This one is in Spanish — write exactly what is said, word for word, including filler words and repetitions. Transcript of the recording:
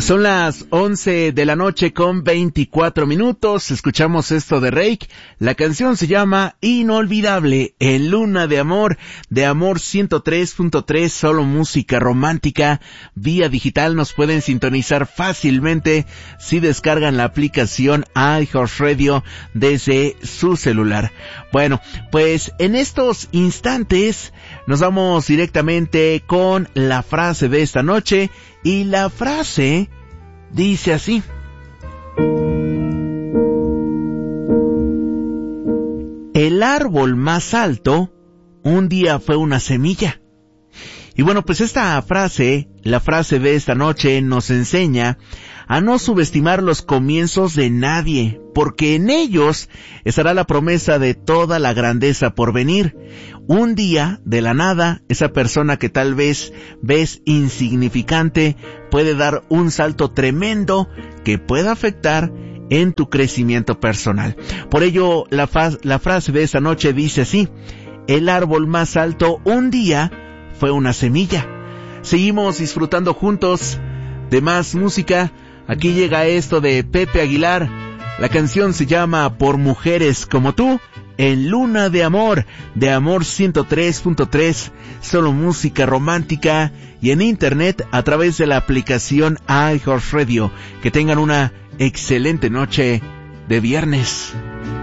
Son las once de la noche con veinticuatro minutos. Escuchamos esto de Reik. La canción se llama Inolvidable, en Luna de Amor, de Amor ciento tres punto tres, solo música romántica. Vía digital nos pueden sintonizar fácilmente si descargan la aplicación iHeartRadio desde su celular. Bueno, pues en estos instantes nos vamos directamente con la frase de esta noche. Y la frase dice así: el árbol más alto un día fue una semilla. Y bueno, pues esta frase, la frase de esta noche, nos enseña a no subestimar los comienzos de nadie, porque en ellos estará la promesa de toda la grandeza por venir. Un día, de la nada, esa persona que tal vez ves insignificante puede dar un salto tremendo que pueda afectar en tu crecimiento personal. Por ello, la, fa- la frase de esta noche dice así: el árbol más alto un día fue una semilla. Seguimos disfrutando juntos de más música. Aquí llega esto de Pepe Aguilar. La canción se llama Por Mujeres Como Tú, en Luna de Amor, de Amor ciento tres punto tres, solo música romántica, y en internet a través de la aplicación iHeartRadio. Que tengan una excelente noche de viernes.